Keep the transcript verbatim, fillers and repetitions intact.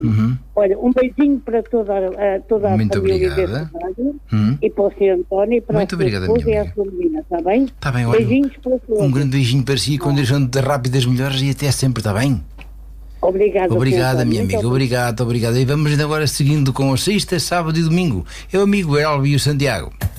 Uhum. Olha, um beijinho para toda, a, toda a Muito família obrigada. Uhum. E para o senhor António e para Muito a sua obrigada, esposa minha e a amiga. sua menina, está bem? Está bem, olha, beijinhos para todos. um grande beijinho para si, com direção de rápidas melhores e até sempre, está bem? Obrigada, Obrigada, minha amiga, obrigado. obrigado, obrigado. E vamos agora seguindo com a sexta, sábado e domingo. Eu, amigo Elvio Santiago.